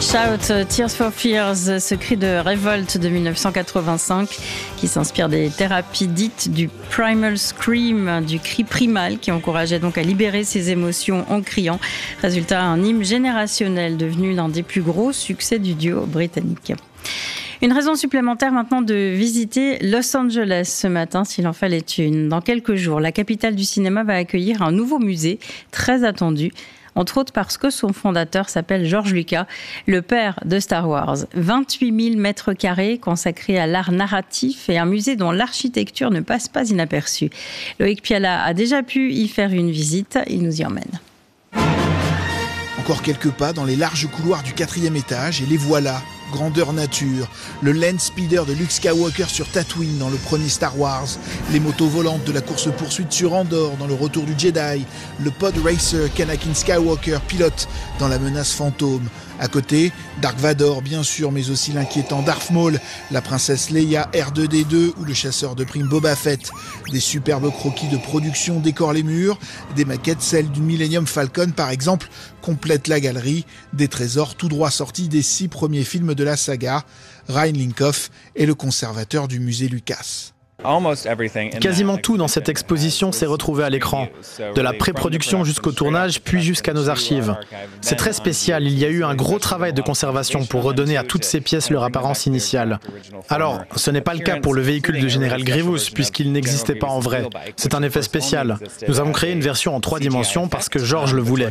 Shout, Tears for Fears, ce cri de révolte de 1985 qui s'inspire des thérapies dites du primal scream, du cri primal qui encourageait donc à libérer ses émotions en criant. Résultat, un hymne générationnel devenu l'un des plus gros succès du duo britannique. Une raison supplémentaire maintenant de visiter Los Angeles ce matin, s'il en fallait une. Dans quelques jours, la capitale du cinéma va accueillir un nouveau musée très attendu. Entre autres parce que son fondateur s'appelle George Lucas, le père de Star Wars. 28 000 mètres carrés consacrés à l'art narratif et un musée dont l'architecture ne passe pas inaperçue. Loïc Piala a déjà pu y faire une visite, il nous y emmène. Encore quelques pas dans les larges couloirs du 4e étage et les voilà, grandeur nature. Le land speeder de Luke Skywalker sur Tatooine dans le premier Star Wars, les motos volantes de la course-poursuite sur Andorre dans le Retour du Jedi, le pod racer qu'Anakin Skywalker pilote dans La Menace Fantôme. À côté, Dark Vador bien sûr, mais aussi l'inquiétant Darth Maul, la princesse Leia R2D2 ou le chasseur de primes Boba Fett. Des superbes croquis de production décorent les murs, des maquettes, celles du Millennium Falcon par exemple, complètent la galerie, des trésors tout droit sortis des 6 premiers films de la saga. Ryan Linkoff est le conservateur du musée Lucas. Quasiment tout dans cette exposition s'est retrouvé à l'écran, de la pré-production jusqu'au tournage, puis jusqu'à nos archives. C'est très spécial, il y a eu un gros travail de conservation pour redonner à toutes ces pièces leur apparence initiale. Alors, ce n'est pas le cas pour le véhicule de Général Grievous, puisqu'il n'existait pas en vrai. C'est un effet spécial. Nous avons créé une version en 3 dimensions parce que George le voulait.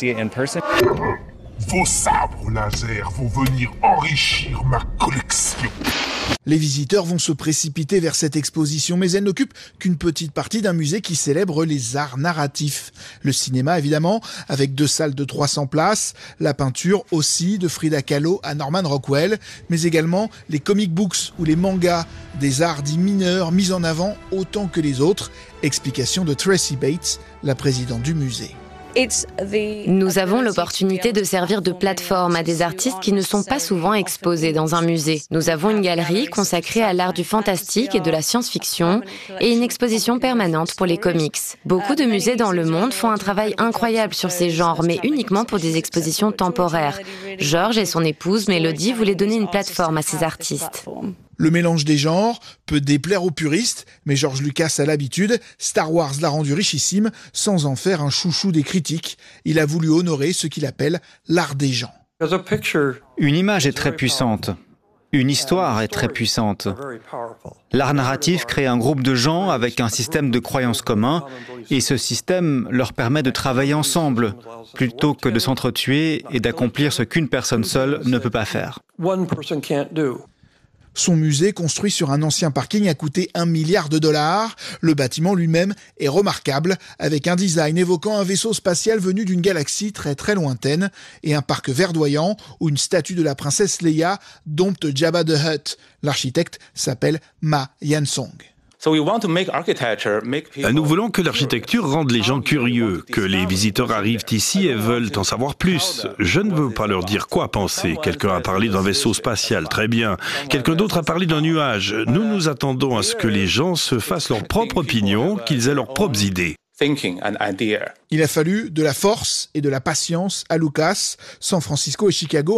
Vos sabres laser vont venir enrichir ma collection. Les visiteurs vont se précipiter vers cette exposition, mais elle n'occupe qu'une petite partie d'un musée qui célèbre les arts narratifs. Le cinéma, évidemment, avec 2 salles de 300 places, la peinture aussi, de Frida Kahlo à Norman Rockwell, mais également les comic books ou les mangas, des arts dits mineurs mis en avant autant que les autres. Explication de Tracy Bates, la présidente du musée. Nous avons l'opportunité de servir de plateforme à des artistes qui ne sont pas souvent exposés dans un musée. Nous avons une galerie consacrée à l'art du fantastique et de la science-fiction et une exposition permanente pour les comics. Beaucoup de musées dans le monde font un travail incroyable sur ces genres, mais uniquement pour des expositions temporaires. George et son épouse Melody voulaient donner une plateforme à ces artistes. Le mélange des genres peut déplaire aux puristes, mais George Lucas a l'habitude, Star Wars l'a rendu richissime sans en faire un chouchou des critiques. Il a voulu honorer ce qu'il appelle l'art des gens. Une image est très puissante. Une histoire est très puissante. L'art narratif crée un groupe de gens avec un système de croyances commun et ce système leur permet de travailler ensemble plutôt que de s'entretuer et d'accomplir ce qu'une personne seule ne peut pas faire. Son musée, construit sur un ancien parking, a coûté $1 milliard. Le bâtiment lui-même est remarquable, avec un design évoquant un vaisseau spatial venu d'une galaxie très très lointaine et un parc verdoyant où une statue de la princesse Leia dompte Jabba the Hutt. L'architecte s'appelle Ma Yansong. Nous voulons que l'architecture rende les gens curieux, que les visiteurs arrivent ici et veulent en savoir plus. Je ne veux pas leur dire quoi penser. Quelqu'un a parlé d'un vaisseau spatial, très bien. Quelqu'un d'autre a parlé d'un nuage. Nous nous attendons à ce que les gens se fassent leur propre opinion, qu'ils aient leurs propres idées. Il a fallu de la force et de la patience à Lucas. San Francisco et Chicago